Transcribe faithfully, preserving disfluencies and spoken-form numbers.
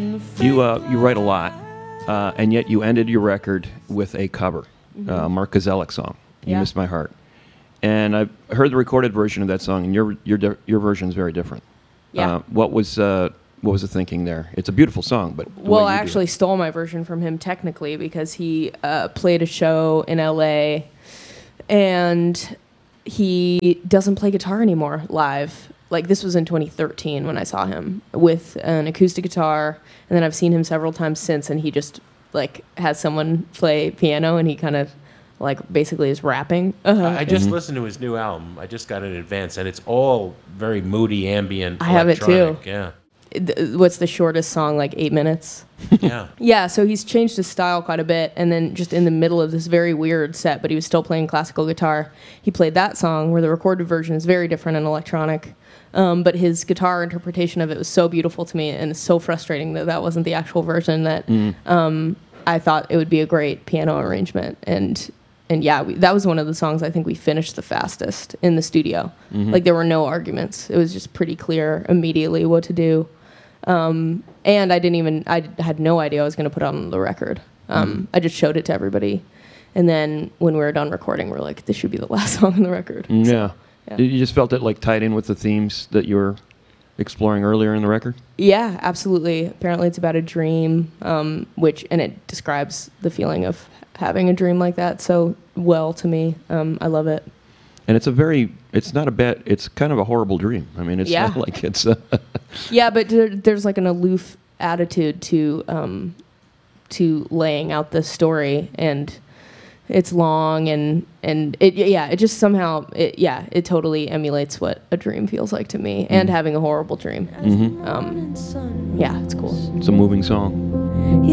You uh, you write a lot, uh, and yet you ended your record with a cover, mm-hmm. uh, Mark Kozelek song. You yeah. Missed My Heart, and I heard the recorded version of that song, and your your di- your version is very different. Yeah. Uh, what was uh, what was the thinking there? It's a beautiful song, but the well, way I you actually do it. stole my version from him technically because he uh, played a show in L A, and he doesn't play guitar anymore live. Like, this was in twenty thirteen when I saw him with an acoustic guitar, and then I've seen him several times since, and he just, like, has someone play piano, and he kind of, like, basically is rapping. Uh-huh. I just mm-hmm. listened to his new album. I just got it in advance, and it's all very moody, ambient, I have it, too. Yeah. What's the shortest song, like eight minutes? Yeah. Yeah, so he's changed his style quite a bit, and then just in the middle of this very weird set, but he was still playing classical guitar, he played that song where the recorded version is very different and electronic, um, but his guitar interpretation of it was so beautiful to me, and it's so frustrating that that wasn't the actual version that mm. um, I thought it would be a great piano arrangement, and and yeah, we, that was one of the songs I think we finished the fastest in the studio. Mm-hmm. Like, there were no arguments. It was just pretty clear immediately what to do. Um, and I didn't even, I had no idea I was going to put it on the record. Um, mm. I just showed it to everybody. And then when we were done recording, we we're like, this should be the last song on the record. Yeah. So, yeah. You just felt it like tied in with the themes that you were exploring earlier in the record? Yeah, absolutely. Apparently it's about a dream, um, which, and it describes the feeling of having a dream like that so well to me. Um, I love it. And it's a very, it's not a bad, it's kind of a horrible dream. I mean, it's yeah. not like it's... Uh, yeah, but there, there's like an aloof attitude to um, to laying out the story, and it's long, and, and it, yeah, it just somehow, it, yeah, it totally emulates what a dream feels like to me, mm. and having a horrible dream. Mm-hmm. Um, yeah, it's cool. It's a moving song.